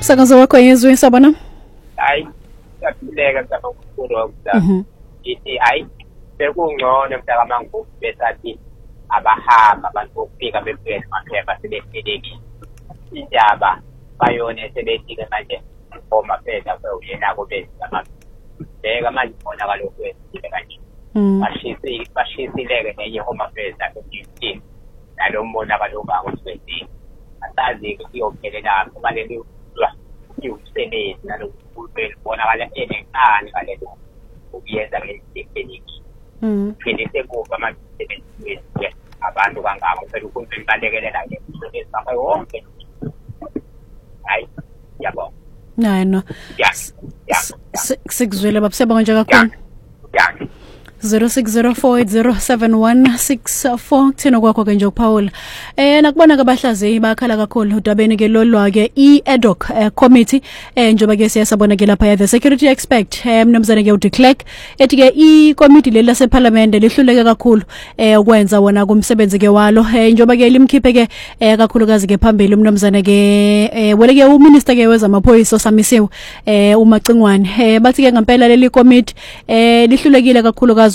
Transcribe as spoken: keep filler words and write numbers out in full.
Umsakazo wakho yezwe sabona? Hayi, siyaphileka mhlawumbe ukukhulu wakudala. Ithi hayi sekungcono mntakamangku besathi abahamba abantu bokufika bephethe amaphepha sebehlelekile. Indaba bayone sebethike manje uma phela kweyena bese amaphi. Beka manje bona kalokho wesile kanje. Bashisi bashisileke nenye home affairs akufifteen. Nalombona kalokho akuswetini. Asazi kuyophelela kubaleni iwusebenzi nalokuphela bonakala enenkani kalelo ukuyenza ngetekniki. Mhm. Phinde sekuba amasebenzi abantu kangako phela ukuntu ibalekelela nje ukuthi bakhe wonke. Hayi, yabo. Hayi no. Yes. Yes. Sikuzwele babuseba kanje kakhulu. Yeah. zero six zero four eight zero seven one six four thina kwakho ke nje uPaul eh nakubona ke abahlaziyi bakhala kakhulu udabeni ke lolwa ke i-ad hoc eh, committee eh njoba ke siyasabona ke lapha ya the security expert eh mnumzane ke uDeclerk ethi ke i-committee le lase parliament lihluleke kakhulu eh ukwenza wona kumsebenzi ke walo eh njoba ke limkhiphe ke eh kakhulukazi ke phambili mnumzane ke eh wele ke uminister ke wezamaphoyisa osamisiwe eh uMacingwane eh bathi ke ngempela leli committee eh lihlulekile kakhulukazi